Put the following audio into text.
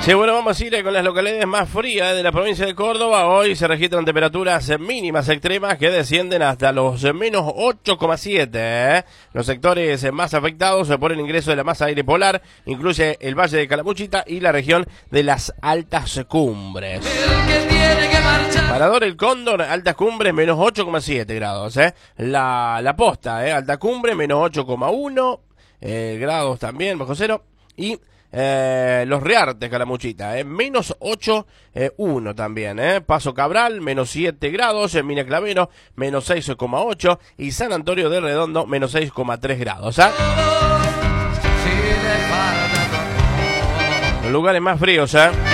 Sí, bueno, vamos a ir con las localidades más frías de la provincia de Córdoba. Hoy se registran temperaturas mínimas extremas que descienden hasta los menos 8,7. Los sectores más afectados por el ingreso de la masa aire polar incluye el Valle de Calamuchita y la región de las altas cumbres. Parador El Cóndor, altas cumbres, menos 8,7 grados. La Posta, alta cumbre, menos 8,1 grados también, bajo cero. Y Los Reartes, Calamuchita, menos 8,1 también. Paso Cabral, menos 7 grados. Mina Clavero, menos 6,8. Y San Antonio de Redondo, menos 6,3 grados. Los lugares más fríos,